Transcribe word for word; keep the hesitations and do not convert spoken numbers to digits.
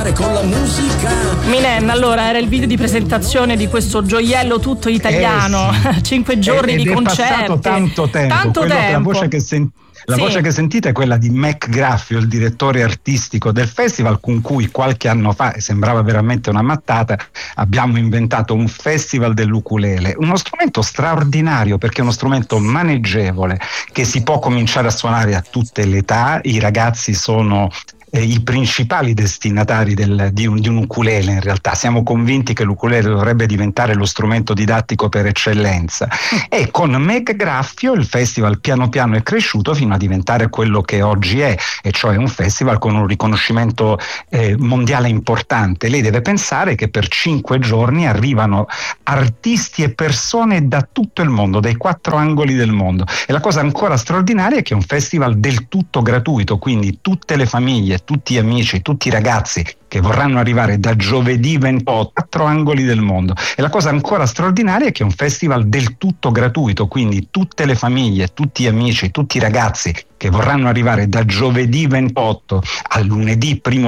con la musica. Minen, allora era il video di presentazione di questo gioiello tutto italiano, eh sì. cinque giorni ed di è concerti. È passato tanto tempo. Tanto Quello tempo. Che la voce che senti La sì. voce che sentite è quella di Mac Graffio, il direttore artistico del festival, con cui qualche anno fa, e sembrava veramente una mattata, abbiamo inventato un festival dell'ukulele, uno strumento straordinario perché è uno strumento maneggevole che si può cominciare a suonare a tutte le età. I ragazzi sono Eh, i principali destinatari del, di, un, di un ukulele. In realtà siamo convinti che l'ukulele dovrebbe diventare lo strumento didattico per eccellenza, e con Meg Graffio il festival piano piano è cresciuto fino a diventare quello che oggi è, e cioè un festival con un riconoscimento eh, mondiale importante. Lei deve pensare che per cinque giorni arrivano artisti e persone da tutto il mondo, dai quattro angoli del mondo, e la cosa ancora straordinaria è che è un festival del tutto gratuito, quindi tutte le famiglie, tutti gli amici, tutti i ragazzi che vorranno arrivare da giovedì ventotto, quattro angoli del mondo. E la cosa ancora straordinaria è che è un festival del tutto gratuito, quindi tutte le famiglie, tutti gli amici, tutti i ragazzi che vorranno arrivare da giovedì ventotto al lunedì primo